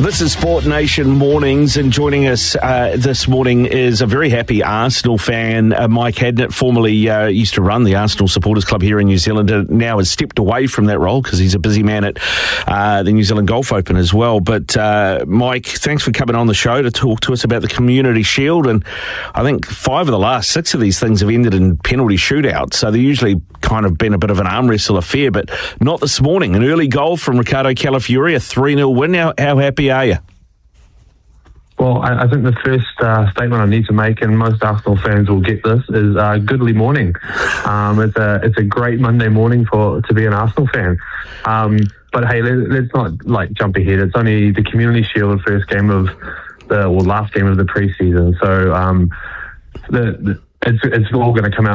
This is Sport Nation Mornings, and joining us this morning is a very happy Arsenal fan, Mike Hadnett, formerly used to run the Arsenal Supporters Club here in New Zealand, and now has stepped away from that role because he's a busy man at the New Zealand Golf Open as well. But Mike, thanks for coming on the show to talk to us about the Community Shield, and I think 5 of the last 6 of these things have ended in penalty shootouts, so they're usually kind of been a bit of an arm wrestle affair, but not this morning. An early goal from Ricardo Calafiori, a 3-0 win. How happy are you? Well, I think the first statement I need to make, and most Arsenal fans will get this, is goodly morning. It's a great Monday morning to be an Arsenal fan. But hey, let's not jump ahead. It's only the Community Shield, last game of the preseason. So it's all going to come out